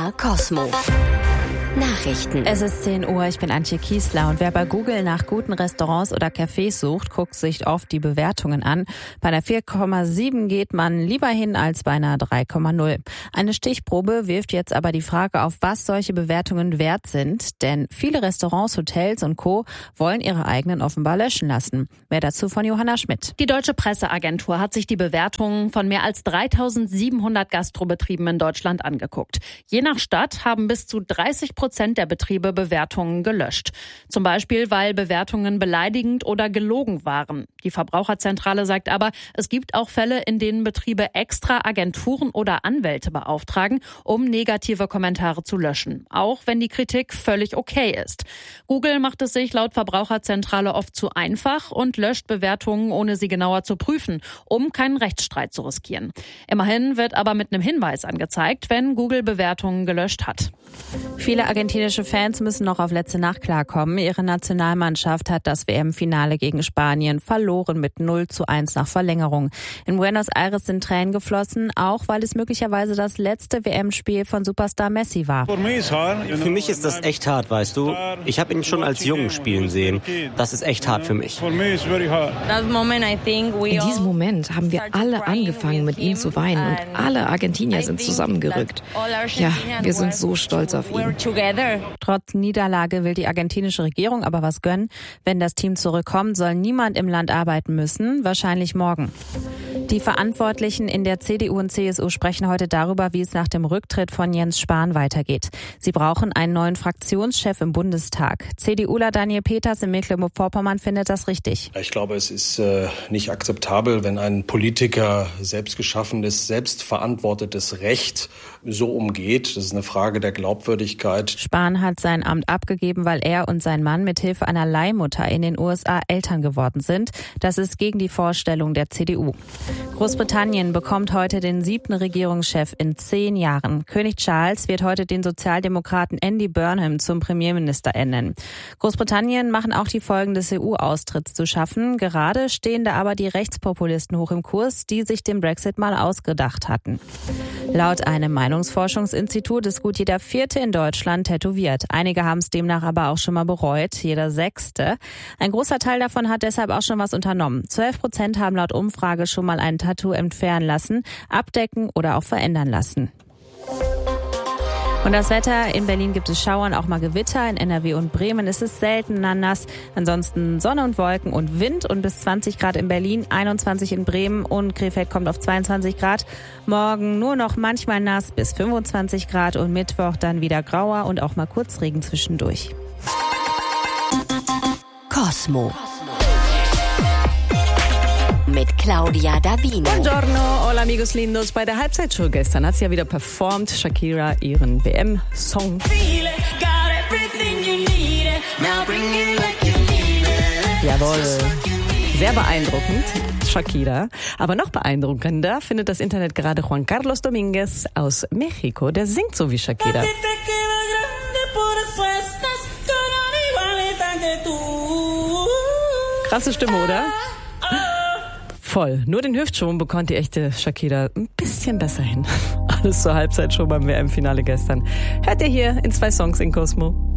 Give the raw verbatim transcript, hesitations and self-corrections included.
K Cosmo. Nachrichten. Es ist zehn Uhr, ich bin Antje Kiesler und wer bei Google nach guten Restaurants oder Cafés sucht, guckt sich oft die Bewertungen an. Bei einer vier Komma sieben geht man lieber hin als bei einer drei Komma null. Eine Stichprobe wirft jetzt aber die Frage auf, was solche Bewertungen wert sind, denn viele Restaurants, Hotels und Co. wollen ihre eigenen offenbar löschen lassen. Mehr dazu von Johanna Schmidt. Die Deutsche Presseagentur hat sich die Bewertungen von mehr als dreitausendsiebenhundert Gastrobetrieben in Deutschland angeguckt. Je nach Stadt haben bis zu dreißig Prozent der Betriebe Bewertungen gelöscht. Zum Beispiel, weil Bewertungen beleidigend oder gelogen waren. Die Verbraucherzentrale sagt aber, es gibt auch Fälle, in denen Betriebe extra Agenturen oder Anwälte beauftragen, um negative Kommentare zu löschen. Auch wenn die Kritik völlig okay ist. Google macht es sich laut Verbraucherzentrale oft zu einfach und löscht Bewertungen, ohne sie genauer zu prüfen, um keinen Rechtsstreit zu riskieren. Immerhin wird aber mit einem Hinweis angezeigt, wenn Google Bewertungen gelöscht hat. Viele argentinische Fans müssen noch auf letzte Nacht klarkommen. Ihre Nationalmannschaft hat das W M-Finale gegen Spanien verloren mit null zu eins nach Verlängerung. In Buenos Aires sind Tränen geflossen, auch weil es möglicherweise das letzte W M-Spiel von Superstar Messi war. Für mich ist das echt hart, weißt du. Ich habe ihn schon als Jungen spielen sehen. Das ist echt hart für mich. In diesem Moment haben wir alle angefangen, mit ihm zu weinen und alle Argentinier sind zusammengerückt. Ja, wir sind so stolz auf ihn. Trotz Niederlage will die argentinische Regierung aber was gönnen. Wenn das Team zurückkommt, soll niemand im Land arbeiten müssen, wahrscheinlich morgen. Die Verantwortlichen in der C D U und C S U sprechen heute darüber, wie es nach dem Rücktritt von Jens Spahn weitergeht. Sie brauchen einen neuen Fraktionschef im Bundestag. CDUler Daniel Peters in Mecklenburg-Vorpommern findet das richtig. Ich glaube, es ist äh, nicht akzeptabel, wenn ein Politiker selbstgeschaffenes, selbstverantwortetes Recht so umgeht. Das ist eine Frage der Glaubwürdigkeit. Spahn hat sein Amt abgegeben, weil er und sein Mann mithilfe einer Leihmutter in den U S A Eltern geworden sind. Das ist gegen die Vorstellung der C D U. Großbritannien bekommt heute den siebten Regierungschef in zehn Jahren. König Charles wird heute den Sozialdemokraten Andy Burnham zum Premierminister ernennen. Großbritannien machen auch die Folgen des E U-Austritts zu schaffen. Gerade stehen da aber die Rechtspopulisten hoch im Kurs, die sich den Brexit mal ausgedacht hatten. Laut einem Meinungsforschungsinstitut ist gut jeder Vierte in Deutschland tätowiert. Einige haben es demnach aber auch schon mal bereut, jeder Sechste. Ein großer Teil davon hat deshalb auch schon was unternommen. Zwölf Prozent haben laut Umfrage schon mal ein Tattoo entfernen lassen, abdecken oder auch verändern lassen. Und das Wetter, in Berlin gibt es Schauer und auch mal Gewitter, in N R W und Bremen ist es seltener nass. Ansonsten Sonne und Wolken und Wind und bis zwanzig Grad in Berlin, einundzwanzig in Bremen und Krefeld kommt auf zweiundzwanzig Grad. Morgen nur noch manchmal nass bis fünfundzwanzig Grad und Mittwoch dann wieder grauer und auch mal kurz Regen zwischendurch. Cosmo. Mit Claudia Davino. Buongiorno, hola amigos lindos. Bei der Halbzeitshow gestern hat sie ja wieder performt, Shakira, ihren W M-Song. Jawohl, sehr beeindruckend, Shakira. Aber noch beeindruckender findet das Internet gerade Juan Carlos Dominguez aus Mexiko. Der singt so wie Shakira. Krasse Stimme, oder? Voll. Nur den Hüftschwung bekommt die echte Shakira ein bisschen besser hin. Alles zur Halbzeit schon beim W M-Finale gestern. Hört ihr hier in zwei Songs in Cosmo.